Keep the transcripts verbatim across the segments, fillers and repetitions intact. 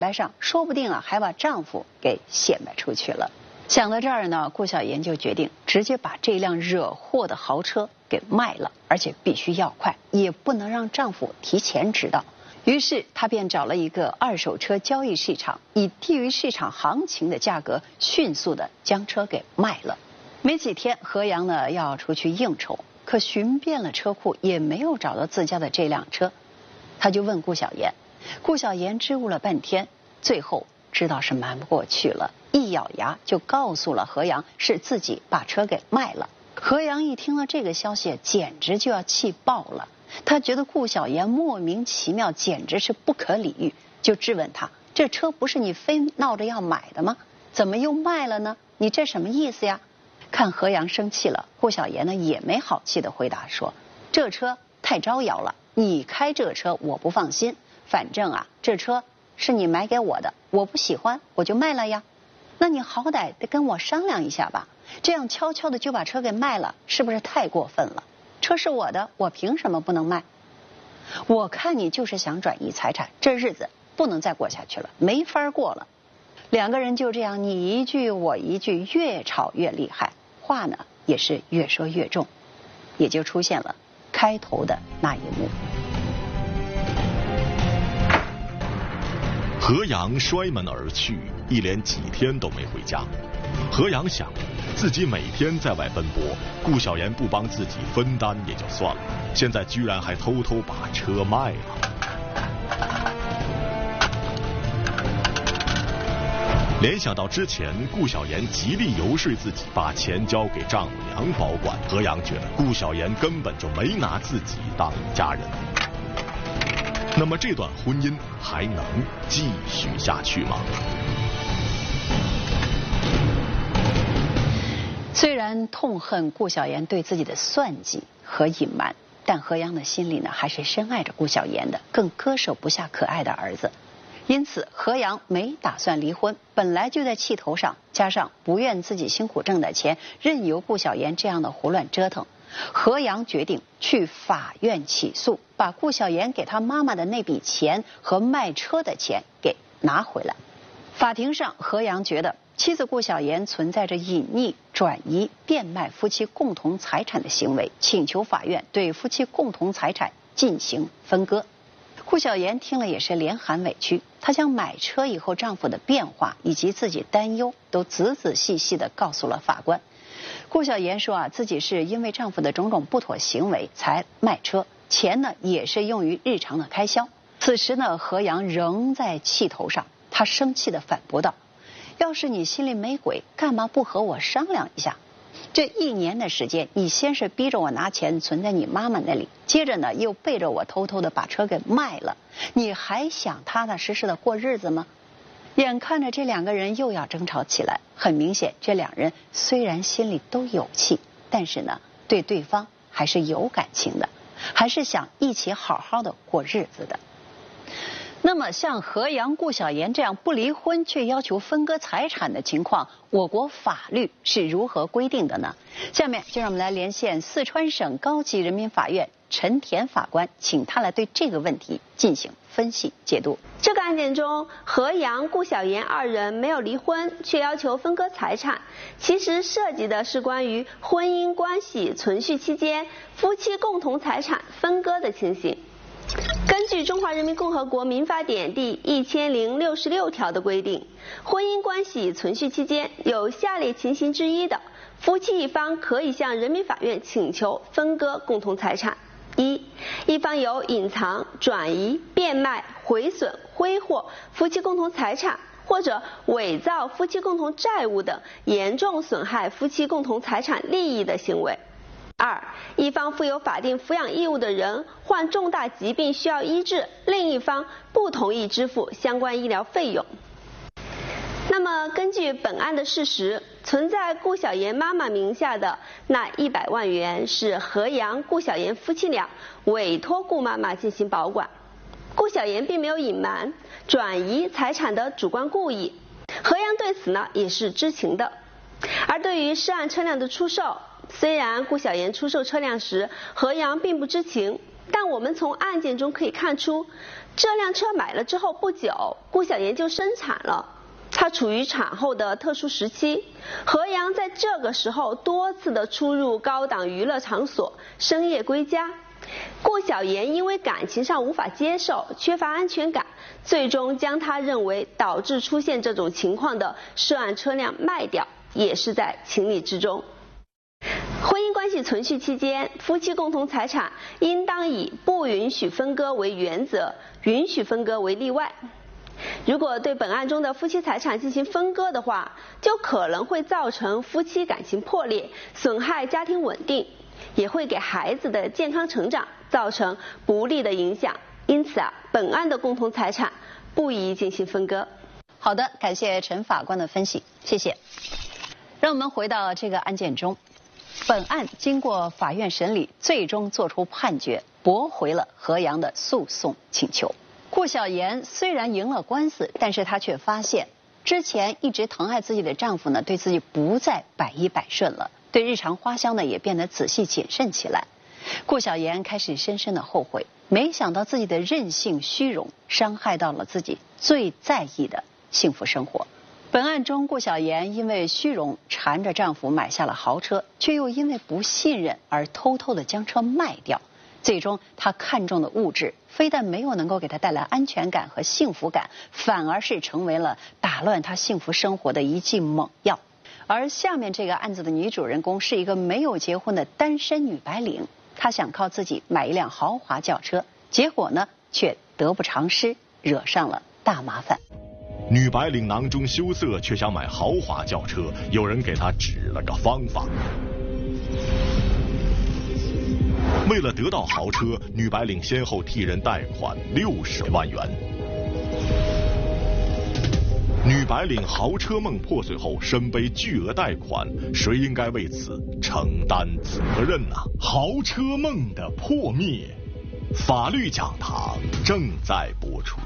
白上，说不定啊还把丈夫给显摆出去了。想到这儿呢，顾小妍就决定直接把这辆惹祸的豪车给卖了，而且必须要快，也不能让丈夫提前知道。于是她便找了一个二手车交易市场，以低于市场行情的价格迅速的将车给卖了。没几天，何阳呢要出去应酬，可寻遍了车库也没有找到自家的这辆车。他就问顾小妍，顾小妍支吾了半天，最后知道是瞒不过去了，一咬牙就告诉了何阳是自己把车给卖了。何阳一听了这个消息，简直就要气爆了。他觉得顾小妍莫名其妙，简直是不可理喻，就质问他：这车不是你非闹着要买的吗？怎么又卖了呢？你这什么意思呀？看何阳生气了，顾小妍呢也没好气的回答说：这车太招摇了，你开这车我不放心，反正啊这车是你买给我的，我不喜欢我就卖了呀。那你好歹得跟我商量一下吧，这样悄悄的就把车给卖了，是不是太过分了？车是我的，我凭什么不能卖？我看你就是想转移财产，这日子不能再过下去了，没法过了。两个人就这样你一句我一句，越吵越厉害，话呢也是越说越重，也就出现了开头的那一幕。 何阳摔门而去，一连几天都没回家。何阳想，自己每天在外奔波，顾小妍不帮自己分担也就算了，现在居然还偷偷把车卖了。联想到之前顾小妍极力游说自己把钱交给丈母娘保管，何阳觉得顾小妍根本就没拿自己当一家人。那么这段婚姻还能继续下去吗？ 虽然痛恨顾小妍对自己的算计和隐瞒，但何阳的心里呢还是深爱着顾小妍的，更割舍不下可爱的儿子。因此何阳没打算离婚，本来就在气头上，加上不愿自己辛苦挣的钱任由顾小妍这样的胡乱折腾，何阳决定去法院起诉，把顾小妍给他妈妈的那笔钱和卖车的钱给拿回来。法庭上，何阳觉得妻子顾小妍存在着隐匿、转移、变卖夫妻共同财产的行为，请求法院对夫妻共同财产进行分割。顾小妍听了也是连喊委屈，她将买车以后丈夫的变化以及自己担忧都仔仔细细地告诉了法官。顾小妍说啊，自己是因为丈夫的种种不妥行为才卖车，钱呢也是用于日常的开销。此时呢，何阳仍在气头上，他生气地反驳道：要是你心里没鬼，干嘛不和我商量一下？这一年的时间，你先是逼着我拿钱存在你妈妈那里，接着呢又背着我偷偷的把车给卖了，你还想踏踏实实的过日子吗？眼看着这两个人又要争吵起来，很明显这两人虽然心里都有气，但是呢对对方还是有感情的，还是想一起好好的过日子的。那么像何阳、顾小妍这样不离婚却要求分割财产的情况，我国法律是如何规定的呢？下面就让我们来连线四川省高级人民法院陈田法官，请他来对这个问题进行分析解读。 这个案件中，何阳、顾小妍二人没有离婚，却要求分割财产，其实涉及的是关于婚姻关系存续期间夫妻共同财产分割的情形。根据《中华人民共和国民法典》第一千零六十六条的规定，婚姻关系存续期间有下列情形之一的，夫妻一方可以向人民法院请求分割共同财产：一、一方有隐藏、转移、变卖、毁损、挥霍夫妻共同财产，或者伪造夫妻共同债务等严重损害夫妻共同财产利益的行为；二、一方负有法定抚养义务的人患重大疾病需要医治，另一方不同意支付相关医疗费用。那么根据本案的事实，存在顾小妍妈妈名下的那一百万元是何阳、顾小妍夫妻俩委托顾妈妈进行保管，顾小妍并没有隐瞒、转移财产的主观故意，何阳对此呢也是知情的。而对于涉案车辆的出售，虽然顾小妍出售车辆时何阳并不知情，但我们从案件中可以看出， 这辆车买了之后不久，顾小妍就生产了。她处于产后的特殊时期，何阳在这个时候多次的出入高档娱乐场所，深夜归家。顾小妍因为感情上无法接受，缺乏安全感，最终将她认为导致出现这种情况的涉案车辆卖掉，也是在情理之中。婚姻关系存续期间，夫妻共同财产应当以不允许分割为原则，允许分割为例外。如果对本案中的夫妻财产进行分割的话，就可能会造成夫妻感情破裂，损害家庭稳定，也会给孩子的健康成长造成不利的影响。因此啊，本案的共同财产不宜进行分割。 好的，感谢陈法官的分析，谢谢。让我们回到这个案件中，本案经过法院审理，最终作出判决，驳回了何阳的诉讼请求。顾小妍虽然赢了官司，但是她却发现之前一直疼爱自己的丈夫呢，对自己不再百依百顺了，对日常花销呢也变得仔细谨慎起来。顾小妍开始深深的后悔，没想到自己的任性虚荣伤害到了自己最在意的幸福生活。本案中，顾小妍因为虚荣缠着丈夫买下了豪车，却又因为不信任而偷偷的将车卖掉。最终她看中的物质非但没有能够给她带来安全感和幸福感，反而是成为了打乱她幸福生活的一剂猛药。而下面这个案子的女主人公是一个没有结婚的单身女白领，她想靠自己买一辆豪华轿车，结果呢却得不偿失，惹上了大麻烦。 女白领囊中羞涩，却想买豪华轿车，有人给她指了个方法。为了得到豪车，女白领先后替人贷款六十万元。女白领豪车梦破碎后，身背巨额贷款，谁应该为此承担责任呢？豪车梦的破灭，法律讲堂正在播出。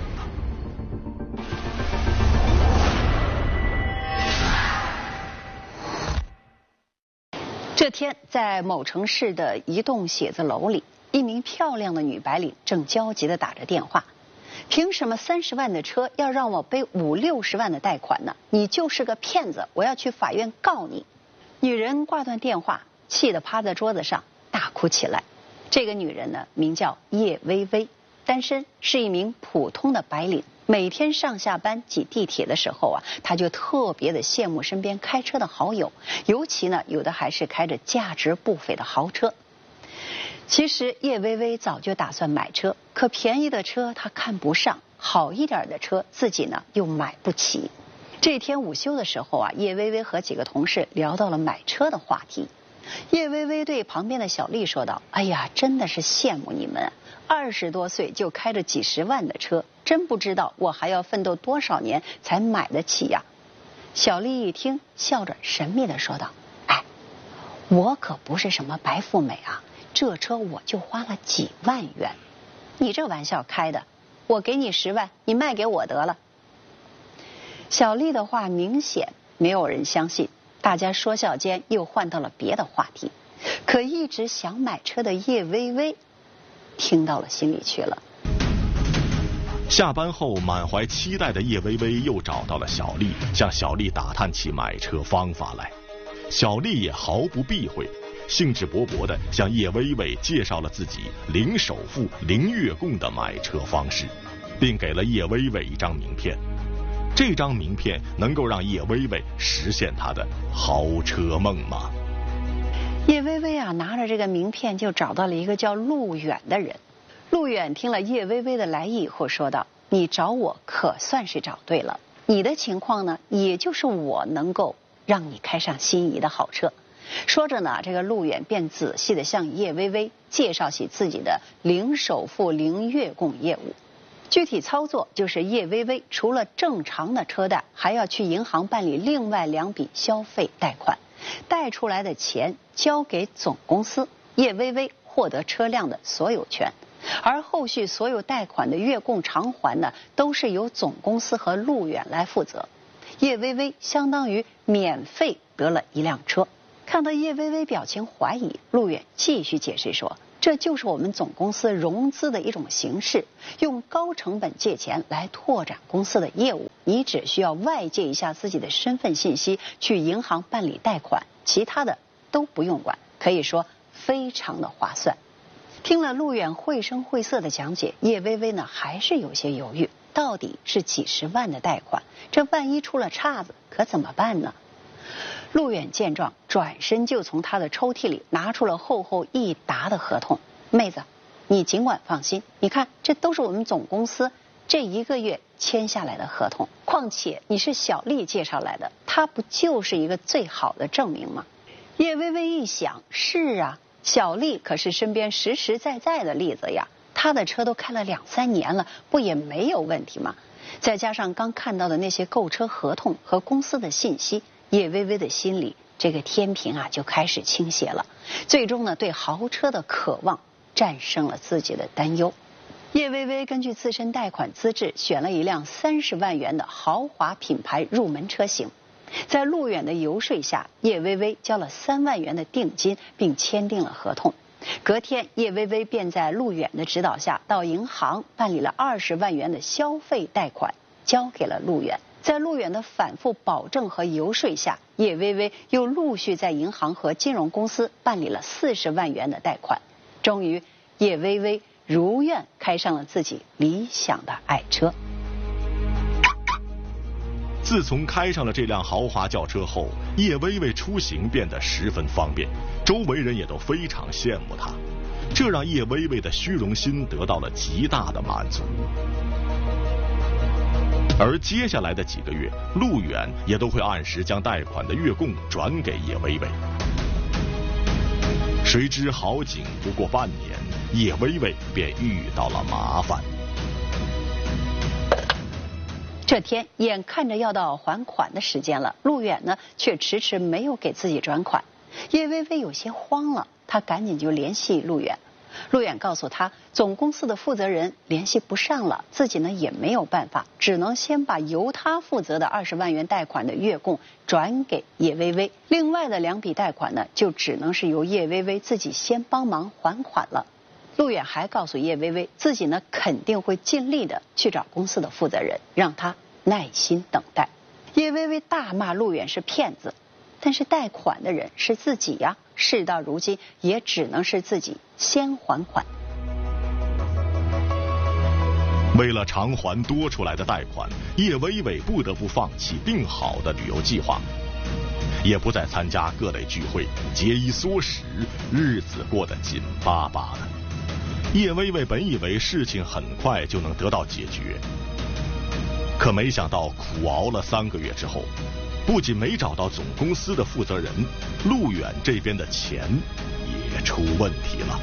这天，在某城市的一栋写字楼里，一名漂亮的女白领正焦急地打着电话。凭什么三十万的车要让我背五六十万的贷款呢？你就是个骗子，我要去法院告你。女人挂断电话，气得趴在桌子上大哭起来。这个女人呢，名叫叶薇薇，单身，是一名普通的白领。每天上下班挤地铁的时候啊，她就特别的羡慕身边开车的好友，尤其呢，有的还是开着价值不菲的豪车。其实叶薇薇早就打算买车，可便宜的车她看不上，好一点的车自己呢又买不起。这天午休的时候啊，叶薇薇和几个同事聊到了买车的话题。叶薇薇对旁边的小丽说道：“哎呀，真的是羡慕你们，二十多岁就开着几十万的车，真不知道我还要奋斗多少年才买得起呀。”小丽一听，笑着神秘地说道：“哎，我可不是什么白富美啊，这车我就花了几万元。你这玩笑开的，我给你十万，你卖给我得了。”小丽的话明显没有人相信，大家说笑间又换到了别的话题。可一直想买车的叶薇薇听到了心里去了。 下班后，满怀期待的叶薇薇又找到了小丽，向小丽打探起买车方法来。小丽也毫不避讳，兴致勃勃地向叶薇薇介绍了自己零首付、零月供的买车方式，并给了叶薇薇一张名片。这张名片能够让叶薇薇实现她的豪车梦吗？ 叶薇薇啊，拿着这个名片就找到了一个叫陆远的人。陆远听了叶薇薇的来意以后说道：“你找我可算是找对了，你的情况呢，也就是我能够让你开上心仪的好车。”说着呢，这个陆远便仔细地向叶薇薇介绍起自己的零首付、零月供业务。具体操作就是叶薇薇除了正常的车贷，还要去银行办理另外两笔消费贷款，贷出来的钱交给总公司，叶薇薇获得车辆的所有权，而后续所有贷款的月供偿还呢，都是由总公司和陆远来负责。叶薇薇相当于免费得了一辆车。看到叶薇薇表情怀疑，陆远继续解释说：“ 这就是我们总公司融资的一种形式，用高成本借钱来拓展公司的业务。你只需要外借一下自己的身份信息去银行办理贷款，其他的都不用管，可以说非常的划算。听了陆远绘声绘色的讲解，叶薇薇呢还是有些犹豫，到底是几十万的贷款，这万一出了岔子可怎么办呢？陆远见状，转身就从他的抽屉里拿出了厚厚一沓的合同。妹子，你尽管放心，你看这都是我们总公司这一个月签下来的合同，况且你是小丽介绍来的，她不就是一个最好的证明吗？叶薇薇一想，是啊，小丽可是身边实实在在的例子呀，她的车都开了两三年了，不也没有问题吗？再加上刚看到的那些购车合同和公司的信息，叶薇薇的心里这个天平啊就开始倾斜了，最终呢对豪车的渴望战胜了自己的担忧。叶薇薇根据自身贷款资质选了一辆三十万元的豪华品牌入门车型，在陆远的游说下，叶薇薇交了三万元的定金并签订了合同。隔天，叶薇薇便在陆远的指导下到银行办理了二十万元的消费贷款，交给了陆远。在陆远的反复保证和游说下，叶薇薇又陆续在银行和金融公司办理了四十万元的贷款。终于，叶薇薇如愿开上了自己理想的爱车。 自从开上了这辆豪华轿车后，叶薇薇出行变得十分方便，周围人也都非常羡慕她，这让叶薇薇的虚荣心得到了极大的满足。而接下来的几个月，陆远也都会按时将贷款的月供转给叶薇薇。谁知好景不过半年，叶薇薇便遇到了麻烦。 这天，眼看着要到还款的时间了，陆远呢却迟迟没有给自己转款。叶薇薇有些慌了，她赶紧就联系陆远。陆远告诉他，总公司的负责人联系不上了，自己呢也没有办法，只能先把由他负责的二十万元贷款的月供转给叶薇薇，另外的两笔贷款呢，就只能是由叶薇薇自己先帮忙还款了。陆远还告诉叶薇薇，自己呢肯定会尽力的去找公司的负责人，让他耐心等待。叶薇薇大骂陆远是骗子，但是贷款的人是自己呀，事到如今也只能是自己先还款。 为了偿还多出来的贷款，叶薇薇不得不放弃定好的旅游计划，也不再参加各类聚会，节衣缩食，日子过得紧巴巴的。叶薇薇本以为事情很快就能得到解决，可没想到苦熬了三个月之后，不仅没找到总公司的负责人，陆远这边的钱也出问题了。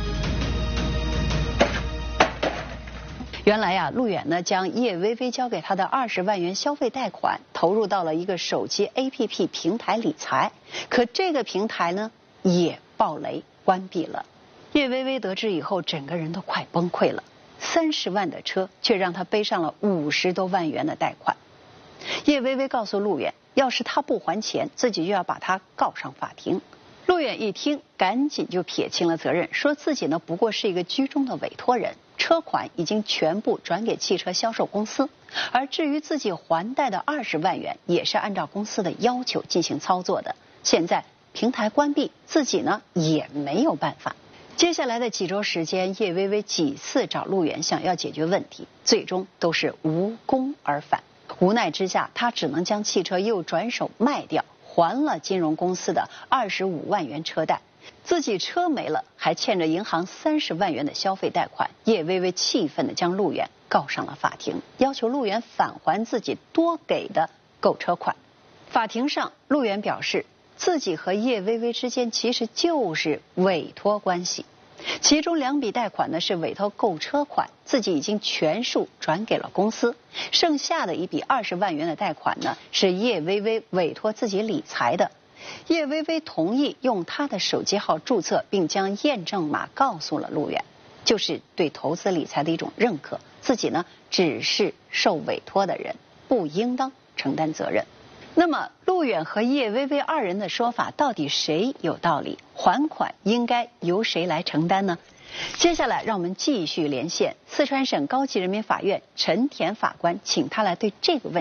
原来呀、啊，陆远呢将叶薇薇交给他的二十万元消费贷款投入到了一个手机 A P P 平台理财，可这个平台呢也爆雷关闭了。叶薇薇得知以后，整个人都快崩溃了。三十万的车却让他背上了五十多万元的贷款。叶薇薇告诉陆远，要是他不还钱，自己就要把他告上法庭。陆远一听，赶紧就撇清了责任，说自己呢不过是一个居中的委托人，车款已经全部转给汽车销售公司，而至于自己还贷的二十万元，也是按照公司的要求进行操作的。现在平台关闭，自己呢也没有办法。接下来的几周时间，叶薇薇几次找陆远想要解决问题，最终都是无功而返。无奈之下，他只能将汽车又转手卖掉，还了金融公司的二十五万元车贷。自己车没了，还欠着银行三十万元的消费贷款。叶薇薇气愤地将陆远告上了法庭，要求陆远返还自己多给的购车款。法庭上，陆远表示，自己和叶薇薇之间其实就是委托关系，其中两笔贷款呢是委托购车款，自己已经全数转给了公司，剩下的一笔二十万元的贷款呢是叶薇薇委托自己理财的。叶薇薇同意用她的手机号注册，并将验证码告诉了陆远，就是对投资理财的一种认可，自己呢只是受委托的人，不应当承担责任。 那么陆远和叶薇薇二人的说法到底谁有道理？还款应该由谁来承担呢？接下来让我们继续连线四川省高级人民法院陈田法官，请他来对这个问题